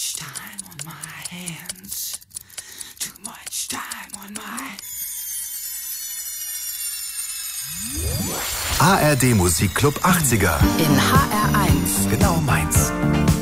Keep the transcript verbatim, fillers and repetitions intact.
much time on my hands. Too much time on my... A R D Musikclub achtziger. In H R eins. Genau meins.